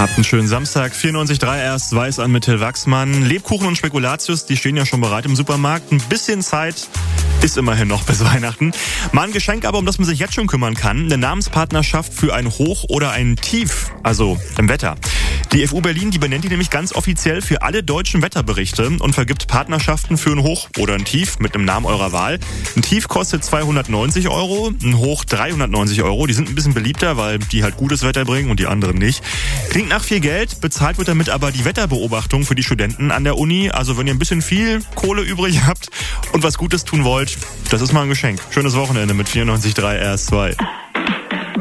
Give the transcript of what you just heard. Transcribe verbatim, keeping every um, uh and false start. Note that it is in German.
Habt einen schönen Samstag. vierundneunzig Komma drei erst Weiß an mit Till Wachsmann. Lebkuchen und Spekulatius, die stehen ja schon bereit im Supermarkt. Ein bisschen Zeit ist immerhin noch bis Weihnachten. Mal ein Geschenk aber, um das man sich jetzt schon kümmern kann. Eine Namenspartnerschaft für ein Hoch oder ein Tief, also im Wetter. Die F U Berlin, die benennt die nämlich ganz offiziell für alle deutschen Wetterberichte und vergibt Partnerschaften für ein Hoch oder ein Tief mit einem Namen eurer Wahl. Ein Tief kostet zweihundertneunzig Euro, ein Hoch dreihundertneunzig Euro. Die sind ein bisschen beliebter, weil die halt gutes Wetter bringen und die anderen nicht. Klingt nach viel Geld, bezahlt wird damit aber die Wetterbeobachtung für die Studenten an der Uni. Also wenn ihr ein bisschen viel Kohle übrig habt und was Gutes tun wollt, das ist mal ein Geschenk. Schönes Wochenende mit vierundneunzig Komma drei R S zwei.